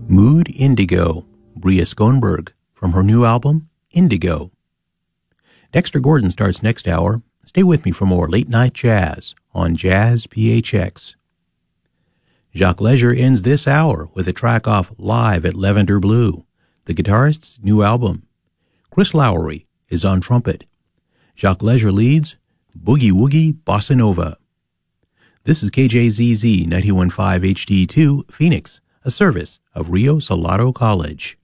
Mood Indigo, Bria Schoenberg, from her new album, Indigo. Dexter Gordon starts next hour. Stay with me for more late-night jazz on Jazz PHX. Jacques Leger ends this hour with a track off Live at Lavender Blue, the guitarist's new album. Chris Lowry is on trumpet. Jacques Leger leads Boogie Woogie Bossa Nova. This is KJZZ 91.5 HD2, Phoenix, a service of Rio Salado College.